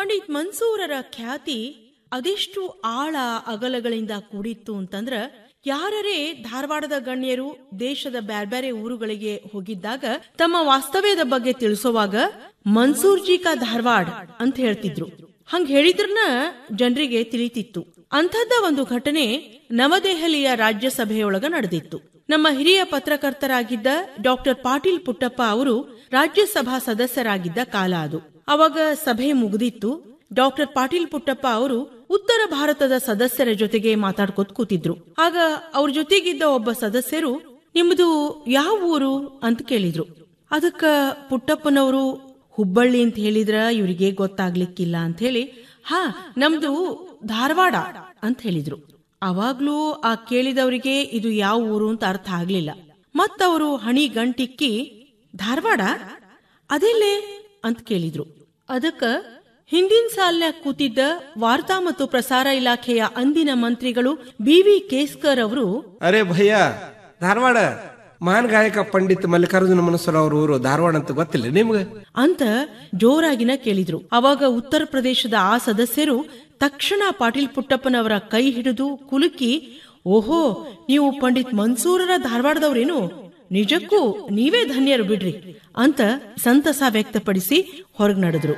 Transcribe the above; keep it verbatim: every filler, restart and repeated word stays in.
ಪಂಡಿತ್ ಮನ್ಸೂರರ ಖ್ಯಾತಿ ಅದೆಷ್ಟು ಆಳ ಅಗಲಗಳಿಂದ ಕೂಡಿತ್ತು ಅಂತಂದ್ರ, ಯಾರರೇ ಧಾರವಾಡದ ಗಣ್ಯರು ದೇಶದ ಬ್ಯಾರ್ಬ್ಯಾರೆ ಊರುಗಳಿಗೆ ಹೋಗಿದ್ದಾಗ ತಮ್ಮ ವಾಸ್ತವ್ಯದ ಬಗ್ಗೆ ತಿಳಿಸುವಾಗ ಮನ್ಸೂರ್ಜಿ ಕಾ ಧಾರವಾಡ್ ಅಂತ ಹೇಳ್ತಿದ್ರು. ಹಂಗ ಹೇಳಿದ್ರನ ಜನರಿಗೆ ತಿಳಿತಿತ್ತು. ಅಂಥದ್ದ ಒಂದು ಘಟನೆ ನವದೆಹಲಿಯ ರಾಜ್ಯಸಭೆಯೊಳಗ ನಡೆದಿತ್ತು. ನಮ್ಮ ಹಿರಿಯ ಪತ್ರಕರ್ತರಾಗಿದ್ದ ಡಾಕ್ಟರ್ ಪಾಟೀಲ್ ಪುಟ್ಟಪ್ಪ ಅವರು ರಾಜ್ಯಸಭಾ ಸದಸ್ಯರಾಗಿದ್ದ ಕಾಲ ಅದು. ಅವಾಗ ಸಭೆ ಮುಗಿದಿತ್ತು. ಡಾಕ್ಟರ್ ಪಾಟೀಲ್ ಪುಟ್ಟಪ್ಪ ಅವರು ಉತ್ತರ ಭಾರತದ ಸದಸ್ಯರ ಜೊತೆಗೆ ಮಾತಾಡ್ಕೋತ ಕೂತಿದ್ರು. ಆಗ ಅವ್ರ ಜೊತೆಗಿದ್ದ ಒಬ್ಬ ಸದಸ್ಯರು, ನಿಮ್ದು ಯಾವ ಊರು ಅಂತ ಕೇಳಿದ್ರು. ಅದಕ್ಕ ಪುಟ್ಟಪ್ಪನವರು ಹುಬ್ಬಳ್ಳಿ ಅಂತ ಹೇಳಿದ್ರ ಇವರಿಗೆ ಗೊತ್ತಾಗ್ಲಿಕ್ಕಿಲ್ಲ ಅಂತ ಹೇಳಿ, ಹಾ ನಮ್ದು ಧಾರವಾಡ ಅಂತ ಹೇಳಿದ್ರು. ಅವಾಗ್ಲೂ ಆ ಕೇಳಿದವರಿಗೆ ಇದು ಯಾವ ಊರು ಅಂತ ಅರ್ಥ ಆಗ್ಲಿಲ್ಲ. ಮತ್ತವರು ಹಣಿ ಗಂಟಿಕ್ಕಿ, ಧಾರವಾಡ ಅದೆಲ್ಲೇ ಅಂತ ಕೇಳಿದ್ರು. ಅದಕ್ಕ ಹಿಂದಿನ ಸಾಲ್ನ್ಯಾಗ ಕೂತಿದ್ದ ವಾರ್ತಾ ಮತ್ತು ಪ್ರಸಾರ ಇಲಾಖೆಯ ಅಂದಿನ ಮಂತ್ರಿಗಳು ಬಿ ವಿ ಕೇಸ್ಕರ್ ಅವರು, ಅರೆ ಭಯ್ಯ, ಧಾರವಾಡ ಮಹಾನ್ ಗಾಯಕ ಪಂಡಿತ್ ಮಲ್ಲಿಕಾರ್ಜುನ ಮನಸೂರ್ ಅವ್ರ ಊರು ಧಾರವಾಡ ಅಂತ ಗೊತ್ತಿಲ್ಲ ನಿಮ್ಗೆ ಅಂತ ಜೋರಾಗಿನ ಕೇಳಿದ್ರು. ಅವಾಗ ಉತ್ತರ ಪ್ರದೇಶದ ಆ ಸದಸ್ಯರು ತಕ್ಷಣ ಪಾಟೀಲ್ ಪುಟ್ಟಪ್ಪನವರ ಕೈ ಹಿಡಿದು ಕುಲುಕಿ, ಓಹೋ, ನೀವು ಪಂಡಿತ್ ಮನ್ಸೂರರ ಧಾರವಾಡದವ್ರೇನು, ನಿಜಕ್ಕೂ ನೀವೇ ಧನ್ಯರು ಬಿಡ್ರಿ ಅಂತ ಸಂತಸ ವ್ಯಕ್ತಪಡಿಸಿ ಹೊರಗ್ ನಡೆದ್ರು.